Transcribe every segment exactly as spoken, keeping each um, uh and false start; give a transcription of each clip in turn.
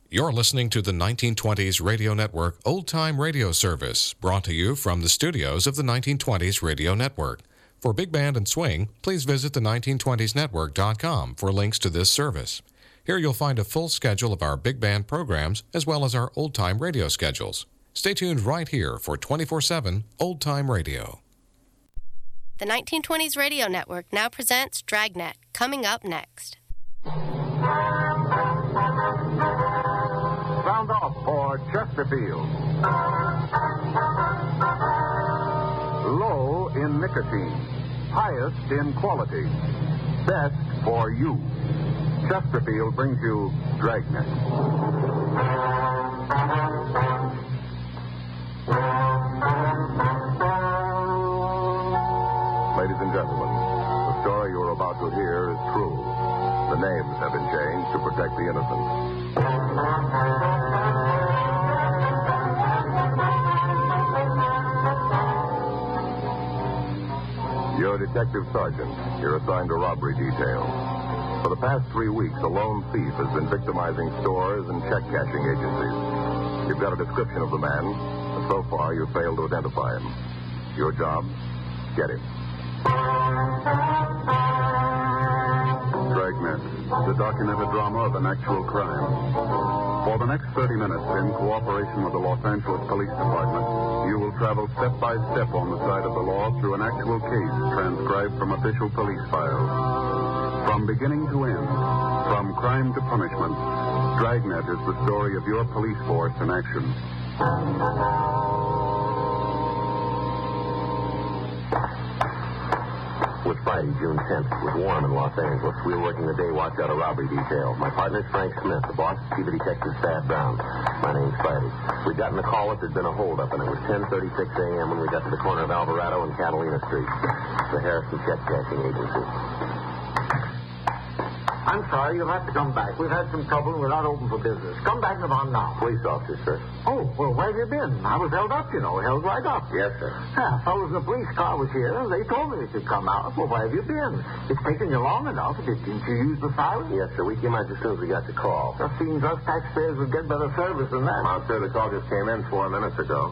You're listening to the nineteen twenties Radio Network Old Time Radio Service, brought to you from the studios of the nineteen twenties Radio Network. For Big Band and Swing, please visit the nineteen twenties network dot com for links to this service. Here you'll find a full schedule of our big band programs as well as our old-time radio schedules. Stay tuned right here for twenty-four seven Old Time Radio. The nineteen twenties Radio Network now presents Dragnet, coming up next. Sound off for Chesterfield. Low in nicotine, highest in quality, best for you. Chesterfield brings you Dragnet. Ladies and gentlemen, the story you're about to hear is true. The names have been changed to protect the innocent. You're a detective sergeant. You're assigned to robbery detail. For the past three weeks, a lone thief has been victimizing stores and check-cashing agencies. You've got a description of the man, but so far you've failed to identify him. Your job? Get him. Dragnet, the documented drama of an actual crime. For the next thirty minutes, in cooperation with the Los Angeles Police Department, you will travel step by step on the side of the law through an actual case transcribed from official police files. From beginning to end, from crime to punishment, Dragnet is the story of your police force in action. It was Friday, June tenth. It was warm in Los Angeles. We were working the day watch out of robbery detail. My partner's Frank Smith. The boss is Chief of Detective Thad Brown. My name's Friday. We'd gotten a call that there'd been a holdup, and it was ten thirty-six a.m. when we got to the corner of Alvarado and Catalina Street. The Harrison Check Cashing Agency. I'm sorry, you'll have to come back. We've had some trouble and we're not open for business. Come back about now. Police officer, sir. Oh, well, where have you been? I was held up, you know, held right up. Yes, sir. Yeah, fellows in the police car was here, and they told me that you'd come out. Well, where have you been? It's taken you long enough. Didn't you use the siren? Yes, sir. We came out as soon as we got the call. Just seems us taxpayers would get better service than that. I'm sure the call just came in four minutes ago.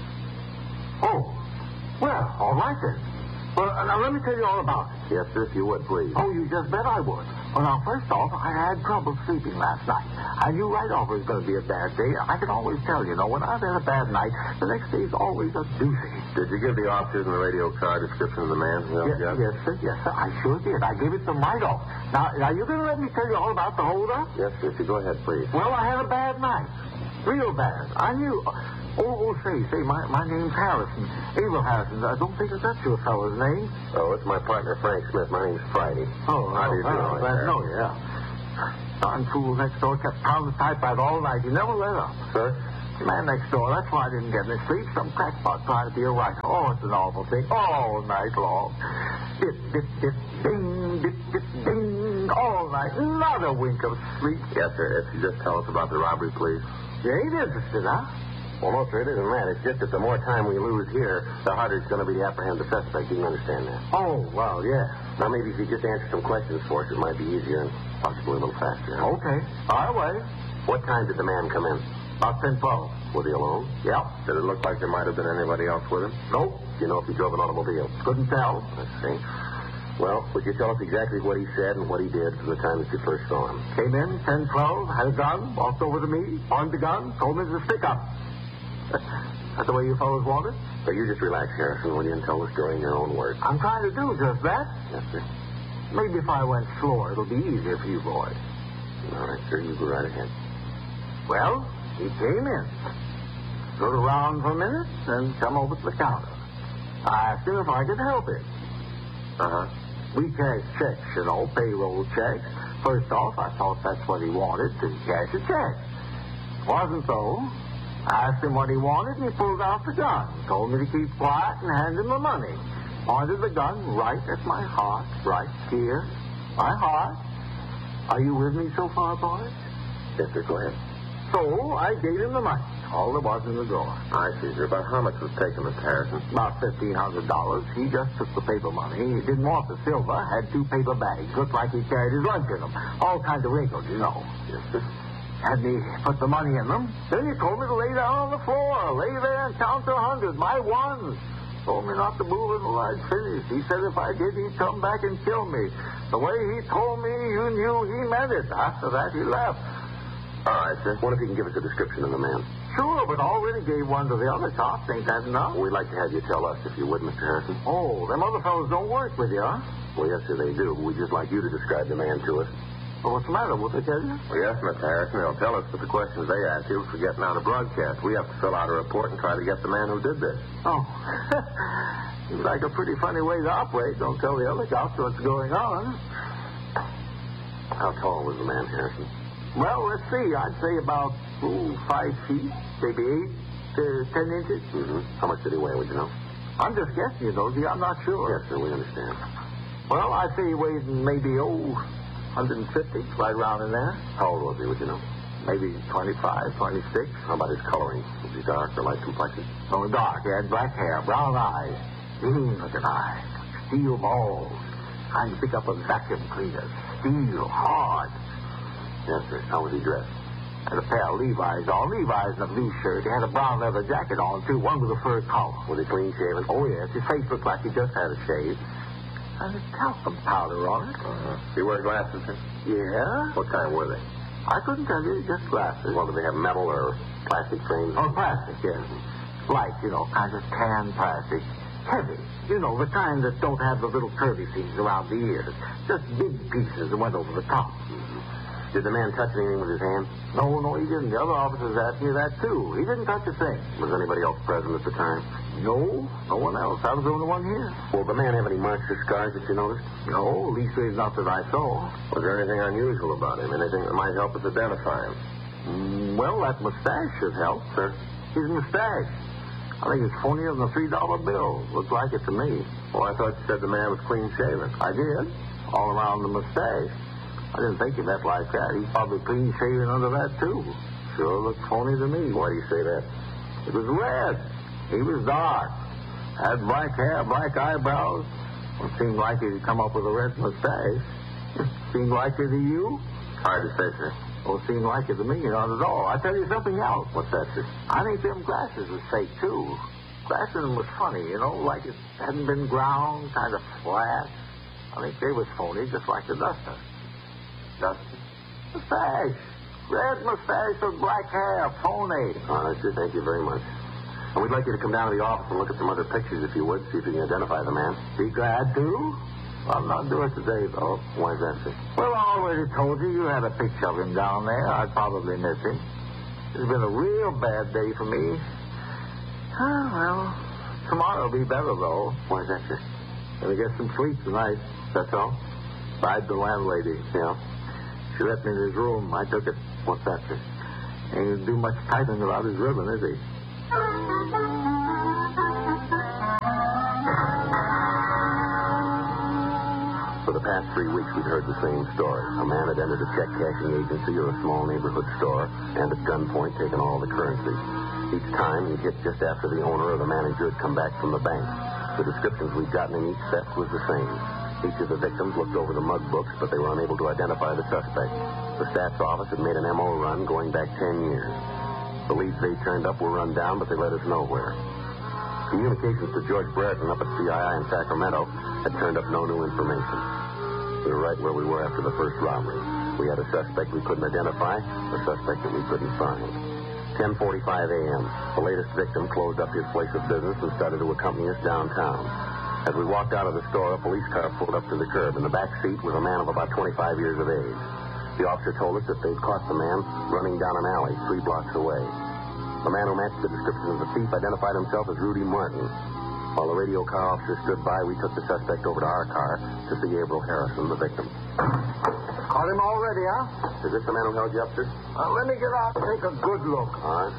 Oh, well, all right then. Well, now let me tell you all about it. Yes, sir, if you would, please. Oh, you just bet I would. Well, now, first off, I had trouble sleeping last night. I knew right off it was going to be a bad day. I can always tell, you know, when I've had a bad night, the next day's always a doozy. Did you give the officers in the radio car a description of the man? Yes, yes, yes, sir. Yes, sir. I sure did. I gave it to them right off. Now, are you going to let me tell you all about the holdup? Yes, sir. If you go ahead, please. Well, I had a bad night. Real bad. I knew... Oh, oh, say, say, my, my name's Harrison. Abel Harrison. I don't think that's your fellow's name. Oh, it's my partner, Frank Smith. My name's Friday. Oh, how do you do? Oh, glad to know you, yeah. Darn fool next door kept pounding the typewriter all night. He never let up. Sir? The man next door, that's why I didn't get any sleep. Some crackpot trying to be a writer. Oh, it's an awful thing. All night long. Dip, dip, dip, ding, dip, dip, ding. All night. Not a wink of sleep. Yes, sir. If you just tell us about the robbery, please. You ain't interested, huh? Well, no, sir, it isn't that. It's just that the more time we lose here, the harder it's going to be to apprehend the suspect. You can understand that. Oh, well, yeah. Now, maybe if you just answer some questions for us, it might be easier and possibly a little faster. Okay. Fire away. What time did the man come in? About ten twelve. Was he alone? Yep. Did it look like there might have been anybody else with him? Nope. Do you know if he drove an automobile? Couldn't tell. I see. Well, would you tell us exactly what he said and what he did from the time that you first saw him? Came in, ten twelve, had a gun, walked over to me, pointed the gun, told me to stick up. That's the way you fellows want it? So you just relax, Harrison, will you, and tell the story in your own words. I'm trying to do just that. Yes, sir. Maybe if I went slower, it'll be easier for you boys. All right, sir, you go right ahead. Well, he came in, stood around for a minute, then come over to the counter. I asked him if I could help him. Uh-huh. We cash checks, you know, payroll checks. First off, I thought that's what he wanted, to cash a check. Wasn't so. I asked him what he wanted, and he pulled out the gun. Told me to keep quiet and hand him the money. Pointed the gun right at my heart, right here. My heart. Are you with me so far, boys? Yes, sir, go ahead. So I gave him the money. All there was in the drawer. I see, sir. About how much was taken, Mister Harrison? About fifteen hundred dollars. He just took the paper money. He didn't want the silver. Had two paper bags. Looked like he carried his lunch in them. All kinds of wrinkles, you know. Yes, sir. Had me put the money in them. Then he told me to lay down on the floor. Lay there and count to a hundred. My ones. Told me not to move until I'd finished. He said if I did, he'd come back and kill me. The way he told me, you knew he meant it. After that, he left. All right, sir. What if you can give us a description of the man? Sure, but already gave one to the other cops. Ain't that enough? We'd like to have you tell us, if you would, Mister Harrison. Oh, them other fellows don't work with you, huh? Well, yes, sir, they do. We'd just like you to describe the man to us. Well, what's the matter? Will they tell you? Well, yes, Mister Harrison, they'll tell us, but the questions they ask you for getting out a broadcast. We have to fill out a report and try to get the man who did this. Oh. Seems like a pretty funny way to operate. Don't tell the other cops what's going on. How tall was the man, Harrison? Well, let's see. I'd say about, ooh, five feet, maybe eight to ten inches. Mm-hmm. How much did he weigh, would you know? I'm just guessing, you know. I'm not sure. Yes, sir, we understand. Well, I'd say he weighed maybe, oh, one hundred fifty, right around in there. How old was he, would you know? Maybe twenty-five, twenty-six. How about his coloring? Was he dark or light complexion? Oh, dark. He had black hair, brown eyes, mean-looking eyes, steel balls. Kind to pick up a vacuum cleaner. Steel, hard. Yes, sir. How was he dressed? Had a pair of Levi's on. Levi's and a blue shirt. He had a brown leather jacket on, too, one with a fur collar. Was he clean shaven? Oh, yes. His face looked like he just had a shave. And a talcum powder on it. Uh-huh. Did he wear glasses, sir? Yeah. What kind were they? I couldn't tell you. Just glasses. Well, did they have metal or plastic frames? Oh, plastic, yes. Light, you know, kind of tan plastic. Heavy. You know, the kind that don't have the little curvy things around the ears. Just big pieces that went over the top. Did the man touch anything with his hand? No, no, he didn't. The other officers asked me that, too. He didn't touch a thing. Was anybody else present at the time? No, no one else. I was the only one here. Well, did the man have any marks or scars that you noticed? No, at least there's not that I saw. Was there anything unusual about him? Anything that might help us identify him? Mm, well, that mustache should help. Sir? His mustache. I think it's phonier than a three dollar bill. Looks like it to me. Well, I thought you said the man was clean-shaven. I did. All around the mustache. I didn't think he meant like that. He's probably clean-shaven under that, too. Sure looks phony to me. Why do you say that? It was red. He was dark. Had black hair, black eyebrows. It seemed like he'd come up with a red mustache. Seemed like it to you? Hard to say, sir. Oh, seemed like it to me, not at all. I'll tell you something else. What's that, sir? I think them glasses was fake, too. Glasses was funny, you know, like it hadn't been ground, kind of flat. I think they was phony, just like the duster. Duster? Mustache. Red mustache with black hair. Phony. All right, sir. Thank you very much. And we'd like you to come down to the office and look at some other pictures, if you would, see if you can identify the man. Be glad to. I'll not do it today, though. Why is that, sir? Well, I already told you you had a picture of him down there. I'd probably miss him. It's been a real bad day for me. Ah, well, tomorrow will be better, though. Why is that, sir? Gonna get some sleep tonight. That's all. Besides the landlady. Yeah? She left me in his room. I took it. What's that, sir? Ain't gonna do much tightening about his ribbon, is he? For the past three weeks, we'd heard the same story. A man had entered a check cashing agency or a small neighborhood store and at gunpoint taken all the currency. Each time, he'd hit just after the owner or the manager had come back from the bank. The descriptions we'd gotten in each theft was the same. Each of the victims looked over the mug books, but they were unable to identify the suspect. The staff's office had made an M O run going back ten years. The leads they turned up were run down, but they led us nowhere. Communications to George Brereton up at C I I in Sacramento had turned up no new information. We were right where we were after the first robbery. We had a suspect we couldn't identify, a suspect that we couldn't find. ten forty-five a.m., the latest victim closed up his place of business and started to accompany us downtown. As we walked out of the store, a police car pulled up to the curb. In the back seat was a man of about twenty-five years of age. The officer told us that they'd caught the man running down an alley three blocks away. The man who matched the description of the thief identified himself as Rudy Martin. While the radio car officer stood by, we took the suspect over to our car to see Gabriel Harrison, the victim. Caught him already, huh? Is this the man who held you up, sir? Uh, let me get out and take a good look. All right.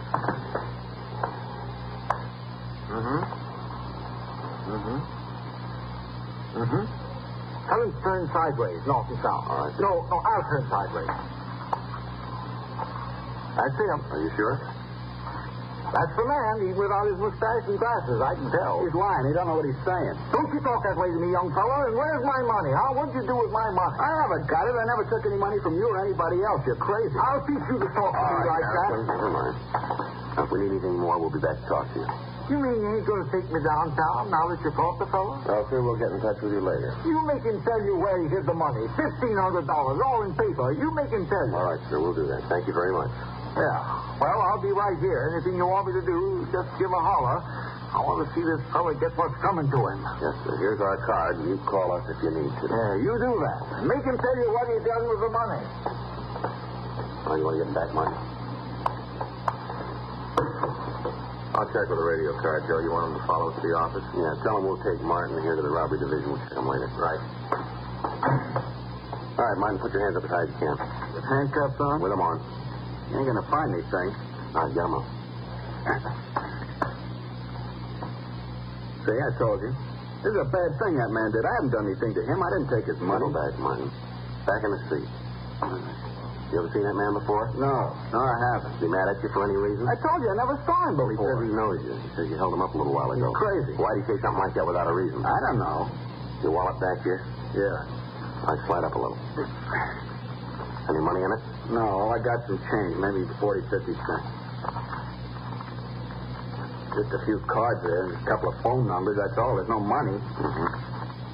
Mm-hmm. Mm-hmm. Mm-hmm. Tell him to turn sideways, north and south. All right. No, no, I'll turn sideways. That's him. Are you sure? That's the man, even without his mustache and glasses, I can tell. He's lying. He don't know what he's saying. Don't you talk that way to me, young fellow. And where's my money, huh? What'd you do with my money? I haven't got it. I never took any money from you or anybody else. You're crazy. I'll teach you to talk to All me right, like that. Harrison, never mind. Now, if we need anything more, we'll be back to talk to you. You mean you ain't going to take me downtown now that you caught the fellow? Well, sir, we'll get in touch with you later. You make him tell you where he hid the money. fifteen hundred dollars, all in paper. You make him tell you. All right, sir, we'll do that. Thank you very much. Yeah. Well, I'll be right here. Anything you want me to do, just give a holler. I want to see this fellow get what's coming to him. Yes, sir. Here's our card, and you call us if you need to. Yeah, you do that. Make him tell you what he done with the money. Oh, you want to get back, Martin? I'll check with the radio card, Joe. You want him to follow us to the office? Yeah, tell him we'll take Martin here to the robbery division. We'll check him later. Right. All right, Martin, put your hands up as high as you can. With handcuffs on? With them on. You ain't going to find these things. All right, get them up. See, I told you. This is a bad thing that man did. I haven't done anything to him. I didn't take his money. Go back, Martin. Back in the seat. You ever seen that man before? No. No, I haven't. Is he mad at you for any reason? I told you I never saw him Well, he before. says he knows you. He says you held him up a little while ago. You're crazy. Why'd he say something like that without a reason? I don't know. Your wallet back here? Yeah. All right, slide up a little. Any money in it? No, I got some change. Maybe forty, fifty cents. Just a few cards there, and a couple of phone numbers, that's all. There's no money. Mm-hmm.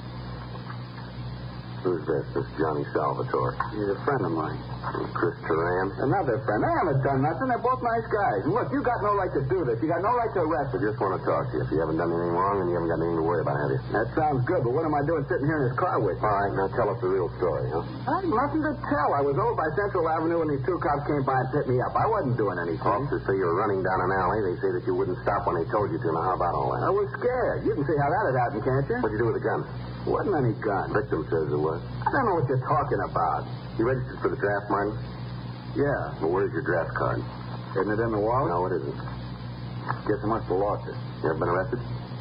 Who's this? This Johnny Salvatore. He's a friend of mine. And Chris Turan. Another friend. They haven't done nothing. They're both nice guys. And look, you got no right to do this. You got no right to arrest I him. just want to talk to you. If you haven't done anything wrong, and you haven't got anything to worry about, have you? That sounds good, but what am I doing sitting here in his car with you? All right, now tell us the real story, huh? I have nothing to tell. I was over by Central Avenue when these two cops came by and picked me up. I wasn't doing anything. Officers say you were running down an alley. They say that you wouldn't stop when they told you to. Now, how about all I that? was scared. You can see how that had happened, can't you? What'd you do with the gun? Wasn't any gun. Victim says there was. I don't know what you're talking about. You registered for the draft, Martin? Yeah. Well, where's your draft card? Isn't it in the wallet? No, it isn't. Guess I must have lost it. You ever been arrested?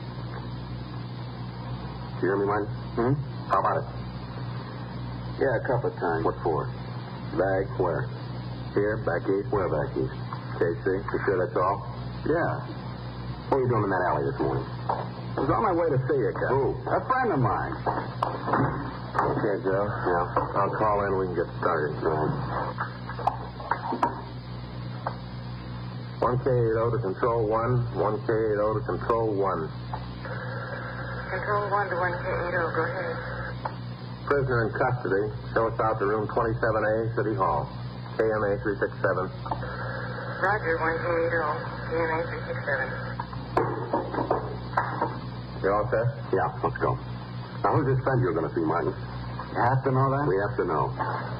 Did you hear me, Martin? Hmm? How about it? Yeah, a couple of times. What for? Bag. Where? Here, back east. Where back east? K C. You sure that's all? Yeah. What were you doing in that alley this morning? I was on my way to see a guy. Who? A friend of mine. Okay, Joe. Yeah. I'll call in and we can get started. Right. one K eighty to Control one. one K eighty to Control one. Control one to one K eighty. Go ahead. Prisoner in custody. Show us out to room twenty-seven A, City Hall. K M A three six seven. Roger, one K eighty. K M A three six seven. You all set? Yeah, let's go. Now, who's this friend you're going to see, Martin? You have to know that? We have to know.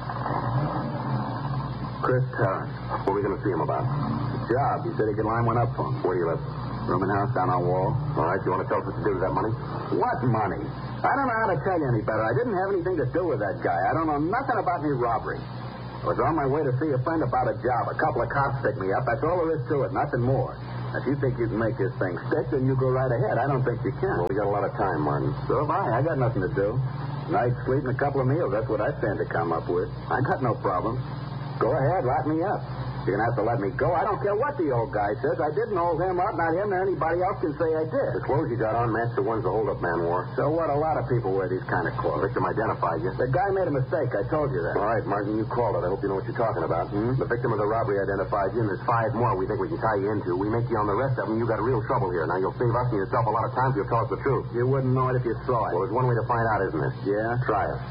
Chris Tarrant. What are we going to see him about? Job. He said he could line one up for him. Where do you live? Rooming house down on Wall. All right, you want to tell us what to do with that money? What money? I don't know how to tell you any better. I didn't have anything to do with that guy. I don't know nothing about any robbery. I was on my way to see a friend about a job. A couple of cops picked me up. That's all there is to it, nothing more. If you think you can make this thing stick, then you go right ahead. I don't think you can. Well, we got a lot of time, Martin. So have I. I got nothing to do. Night sleep and a couple of meals. That's what I stand to come up with. I got no problem. Go ahead, lock me up. You're going to have to let me go. I don't care what the old guy says. I didn't hold him up. Not him or anybody else can say I did. The clothes you got on match the ones the hold-up man wore. So what? A lot of people wear these kind of clothes. Victim identified you. The guy made a mistake. I told you that. All right, Martin, you called it. I hope you know what you're talking about. Hmm? The victim of the robbery identified you, and there's five more we think we can tie you into. We make you on the rest of them, you got real trouble here. Now, you'll save us and yourself a lot of time if you'll tell us the truth. You wouldn't know it if you saw it. Well, there's one way to find out, isn't there? Yeah? Try it.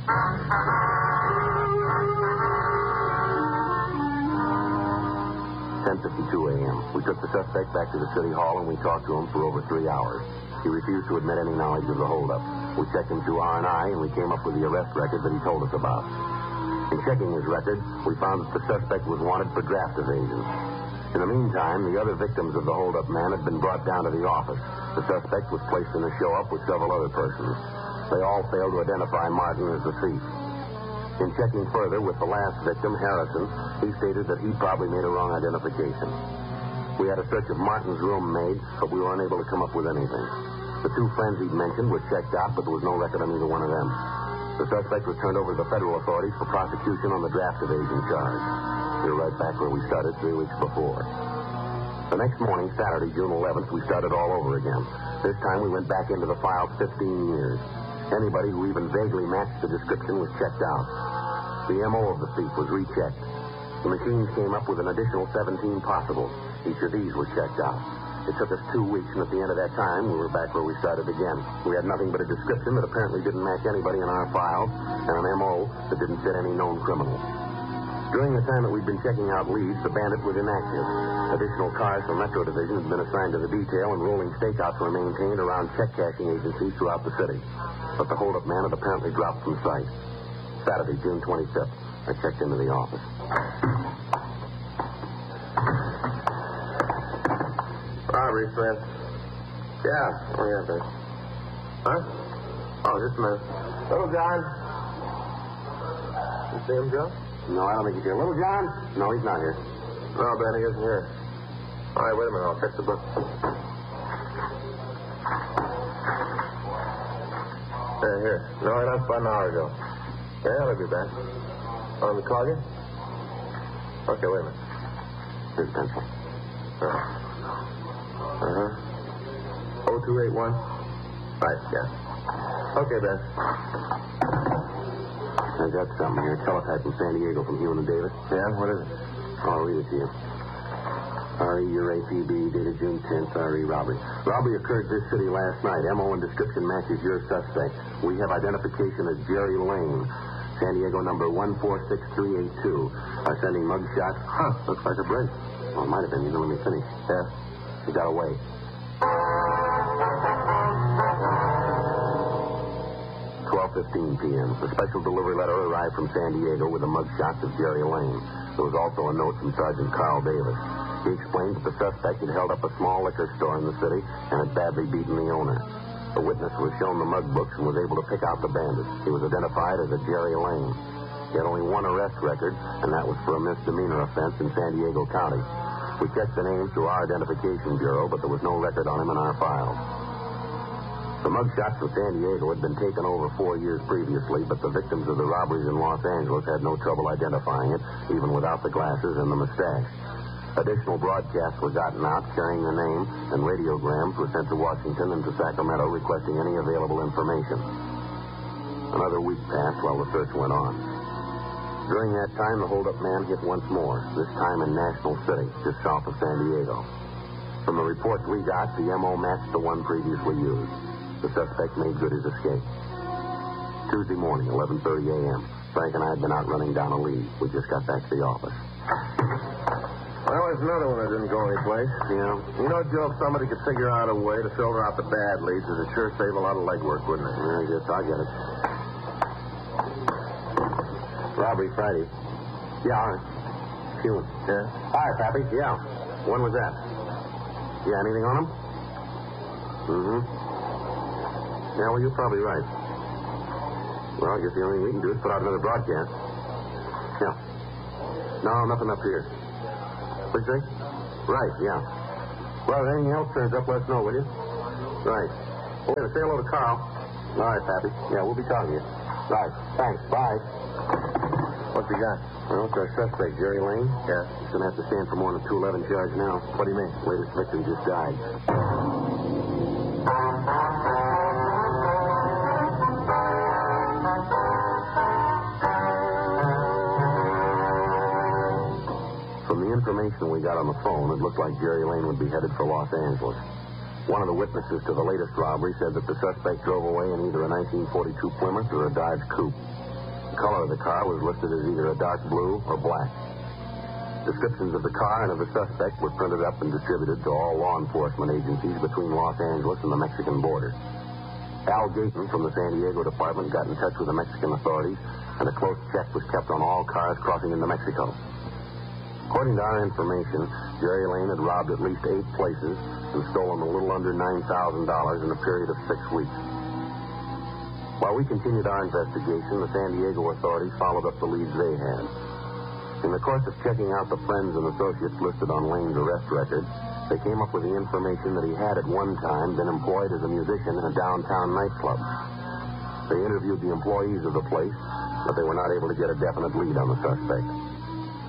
ten fifty-two a.m. We took the suspect back to the city hall and we talked to him for over three hours. He refused to admit any knowledge of the holdup. We checked him through R and I and we came up with the arrest record that he told us about. In checking his record, we found that the suspect was wanted for draft evasion. In the meantime, the other victims of the holdup man had been brought down to the office. The suspect was placed in a show-up with several other persons. They all failed to identify Martin as the thief. In checking further with the last victim, Harrison, he stated that he probably made a wrong identification. We had a search of Martin's room made, but we were unable to come up with anything. The two friends he'd mentioned were checked out, but there was no record on either one of them. The suspect was turned over to the federal authorities for prosecution on the draft evasion charge. We were right back where we started three weeks before. The next morning, Saturday, June eleventh, we started all over again. This time we went back into the file fifteen years. Anybody who even vaguely matched the description was checked out. The M O of the thief was rechecked. The machines came up with an additional seventeen possibles. Each of these was checked out. It took us two weeks, and at the end of that time, we were back where we started again. We had nothing but a description that apparently didn't match anybody in our files, and an M O that didn't fit any known criminal. During the time that we'd been checking out leads, the bandit was inactive. Additional cars from Metro Division had been assigned to the detail, and rolling stakeouts were maintained around check-cashing agencies throughout the city. But the hold-up man had apparently dropped from sight. Saturday, June twenty-fifth, I checked into the office. Robbery, Smith. Yeah. Oh, yeah, babe. Huh? Oh, just a minute. Little John. You see him, Joe? No, I don't think he's here. Little John? No, he's not here. No, Ben, he isn't here. All right, wait a minute. I'll check the book. There, here. No, I left about an hour ago. Yeah, I'll be back. Want me to call you? Okay, wait a minute. Here's a pencil. Uh-huh. oh two eight one. Right, yeah. Okay, Ben. I got something here. Teletype from San Diego from Hewin and Davis. Yeah? What is it? I'll read it to you. R E, your A P B, dated June tenth, R E, robbery. Robbery occurred this city last night. M O and description matches your suspect. We have identification as Jerry Lane. San Diego number one four six three eight two. Are sending mug shots. Huh, looks like a break. Well, it might have been. You know, let me finish. Yeah. He got away. twelve fifteen p.m. A special delivery letter arrived from San Diego with the mug shots of Jerry Lane. There was also a note from Sergeant Carl Davis. He explained that the suspect had held up a small liquor store in the city and had badly beaten the owner. The witness was shown the mug books and was able to pick out the bandit. He was identified as a Jerry Lane. He had only one arrest record, and that was for a misdemeanor offense in San Diego County. We checked the name through our identification bureau, but there was no record on him in our files. The mug shots from San Diego had been taken over four years previously, but the victims of the robberies in Los Angeles had no trouble identifying it, even without the glasses and the mustache. Additional broadcasts were gotten out carrying the name, and radiograms were sent to Washington and to Sacramento requesting any available information. Another week passed while the search went on. During that time, the hold-up man hit once more, this time in National City, just south of San Diego. From the reports we got, the M O matched the one previously used. The suspect made good his escape. Tuesday morning, eleven thirty a.m. Frank and I had been out running down a lead. We just got back to the office. Well, there's another one that didn't go anyplace. Yeah? You know, Joe, if somebody could figure out a way to filter out the bad leads, it'd sure save a lot of legwork, wouldn't it? I guess I get it. Robbery Friday. Yeah, all right. Hewin. Yeah? Hi, Pappy. Yeah. When was that? Yeah, anything on him? Mm-hmm. Yeah, well, you're probably right. Well, I guess the only thing we can do is put out another broadcast. Yeah. No, nothing up here. What'd you say? Right, yeah. Well, if anything else turns up, let us know, will you? Right. Well, wait a minute. Say hello to Carl. All right, Pappy. Yeah, we'll be talking to you. Right. Thanks. Bye. What's he got? Well, it's our suspect, Jerry Lane. Yeah. He's going to have to stand for more than two eleven charge now. What do you mean? Latest victim just died. From the information we got on the phone, it looked like Jerry Lane would be headed for Los Angeles. One of the witnesses to the latest robbery said that the suspect drove away in either a nineteen forty-two Plymouth or a Dodge Coupe. The color of the car was listed as either a dark blue or black. Descriptions of the car and of the suspect were printed up and distributed to all law enforcement agencies between Los Angeles and the Mexican border. Al Gayton from the San Diego department got in touch with the Mexican authorities, and a close check was kept on all cars crossing into Mexico. According to our information, Jerry Lane had robbed at least eight places and stolen a little under nine thousand dollars in a period of six weeks. While we continued our investigation, the San Diego authorities followed up the leads they had. In the course of checking out the friends and associates listed on Lane's arrest record, they came up with the information that he had at one time been employed as a musician in a downtown nightclub. They interviewed the employees of the place, but they were not able to get a definite lead on the suspect.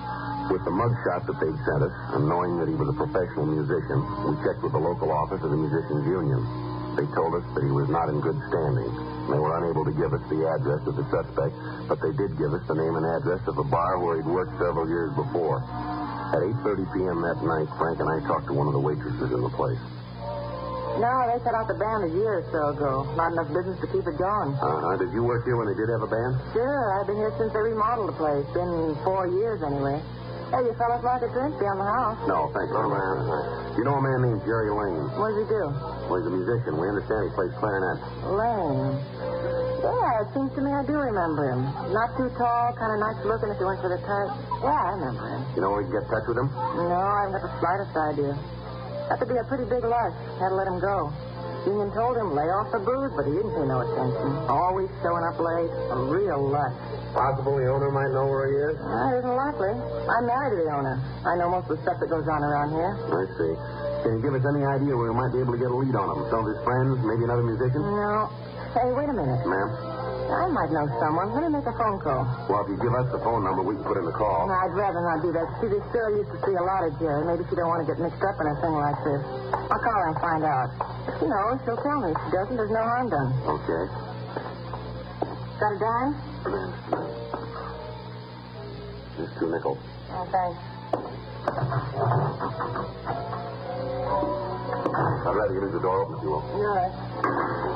With the mug shot that they'd sent us, and knowing that he was a professional musician, we checked with the local office of the Musicians Union. They told us that he was not in good standing. They were unable to give us the address of the suspect, but they did give us the name and address of a bar where he'd worked several years before. At eight thirty p.m. that night, Frank and I talked to one of the waitresses in the place. No, they cut out the band a year or so ago. Not enough business to keep it going. Uh-huh. Did you work here when they did have a band? Sure, I've been here since they remodeled the place. Been four years anyway. Hey, you fellas like a drink? Be on the house. No, thanks. No, man. You know a man named Jerry Lane? What does he do? Well, he's a musician. We understand he plays clarinet. Lane. Yeah, it seems to me I do remember him. Not too tall, kind of nice looking if you went for the type. Yeah, I remember him. You know where we can get in touch with him? No, I haven't got the slightest idea. That could be a pretty big lush. Had to let him go. Union told him lay off the booze, but he didn't pay no attention. Always showing up late. A real lush. Possible the owner might know where he is? Uh, it isn't likely. I'm married to the owner. I know most of the stuff that goes on around here. I see. Can you give us any idea where we might be able to get a lead on him? Some of his friends, maybe another musician? No. Hey, wait a minute. Ma'am? I might know someone. Let me make a phone call. Well, if you give us the phone number, we can put in the call. No, I'd rather not do that. See, this girl used to see a lot of Jerry. Maybe she don't want to get mixed up in a thing like this. I'll call her and find out. If she knows, she'll tell me. If she doesn't, there's no harm done. Okay. Got a dime? Just two nickels. Oh, thanks. I'd rather you leave the door open if you will. All right.